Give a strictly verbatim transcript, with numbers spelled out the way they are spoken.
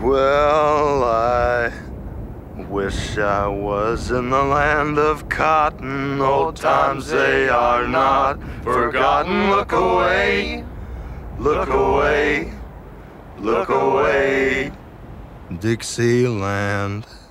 Well, I wish I was in the land of cotton. Old times, they are not forgotten. Look away, look away, look away, Dixieland.